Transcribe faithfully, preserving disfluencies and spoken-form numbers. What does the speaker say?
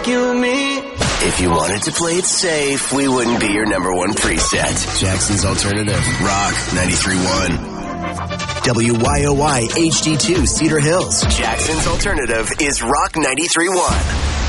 rescue me. If you wanted to play it safe, we wouldn't be your number one preset. Jackson's Alternative. Rock ninety-three point one. W Y O Y H D two Cedar Hills. Jackson's Alternative is Rock ninety-three point one.